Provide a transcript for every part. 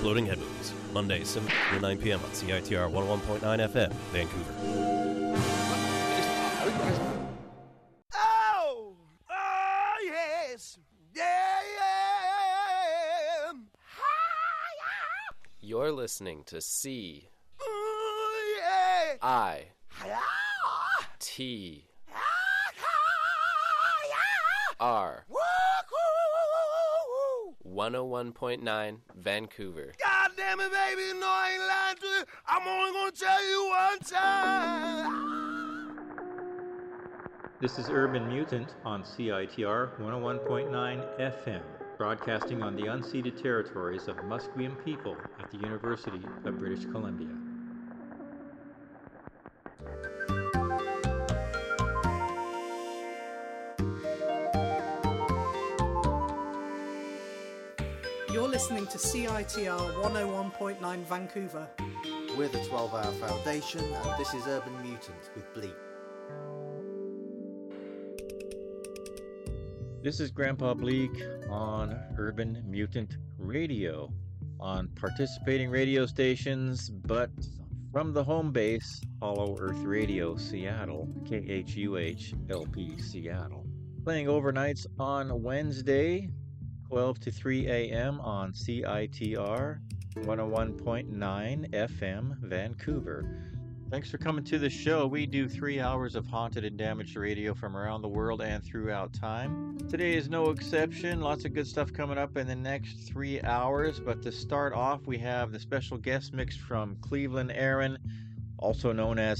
Exploding Heavens, Monday, 7 to 9 p.m. on CITR 101.9 FM, Vancouver. Oh! Oh, yes! Yeah! You're listening to C Oh, yeah! I T R 101.9 Vancouver. God damn it, baby, you know I ain't lying to you. I'm only gonna tell you one time. This is Urban Mutant on CITR 101.9 FM, broadcasting on the unceded territories of Musqueam people at the University of British Columbia. You're listening to CITR 101.9 Vancouver. We're the 12-Hour Foundation, and this is Urban Mutant with Bleep. This is Grandpa Bleak on Urban Mutant Radio, on participating radio stations, but from the home base, Hollow Earth Radio Seattle, KHUH-LP Seattle. Playing overnights on Wednesday, 12 to 3 a.m. on CITR 101.9 FM Vancouver. Thanks for coming to the show. We do 3 hours of haunted and damaged radio from around the world and throughout time. Today is no exception. Lots of good stuff coming up in the next 3 hours. But to start off, we have the special guest mix from Cleveland Aaron, also known as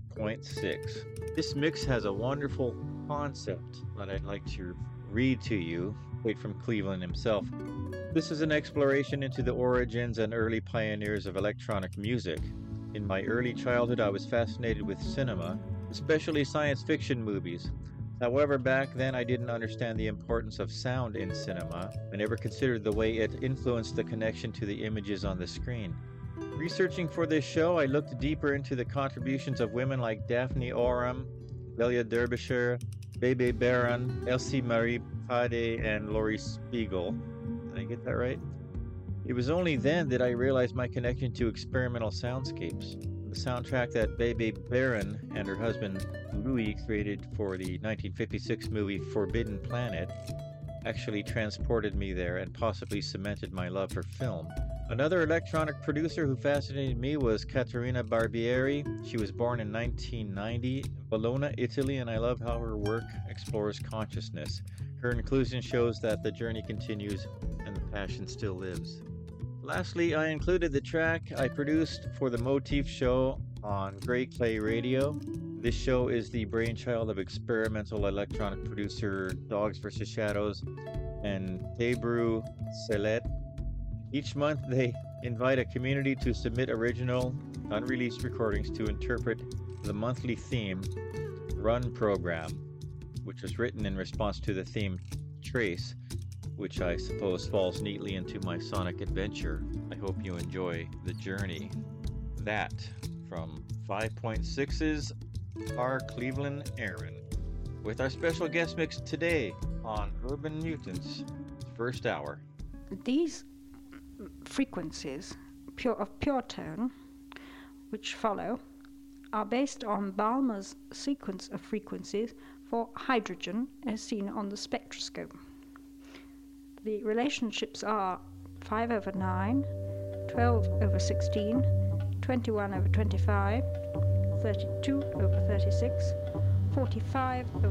5.6. This mix has a wonderful concept that I'd like to read to you, straight from Cleveland himself. This is an exploration into the origins and early pioneers of electronic music. In my early childhood, I was fascinated with cinema, especially science fiction movies. However, back then I didn't understand the importance of sound in cinema. I never considered the way it influenced the connection to the images on the screen. Researching for this show, I looked deeper into the contributions of women like Daphne Oram, Delia Derbyshire, Bebe Baron, Elsie Marie Pade, and Laurie Spiegel. Did I get that right? It was only then that I realized my connection to experimental soundscapes. The soundtrack that Bebe Baron and her husband Louis created for the 1956 movie Forbidden Planet actually transported me there and possibly cemented my love for film. Another electronic producer who fascinated me was Caterina Barbieri. She was born in 1990 in Bologna, Italy, and I love how her work explores consciousness. Her inclusion shows that the journey continues and the passion still lives. Lastly, I included the track I produced for the Motif Show on Grey Clay Radio. This show is the brainchild of experimental electronic producer Dogs vs. Shadows and Tebru Selet. Each month, they invite a community to submit original, unreleased recordings to interpret the monthly theme, Run Program, which was written in response to the theme Trace, which I suppose falls neatly into my sonic adventure. I hope you enjoy the journey. That from 5.6's our Cleveland Aaron, with our special guest mix today on Urban Mutants' first hour. These frequencies of pure tone, which follow, are based on Balmer's sequence of frequencies for hydrogen as seen on the spectroscope. The relationships are 5 over 9, 12 over 16, 21 over 25, 32 over 36, 45 over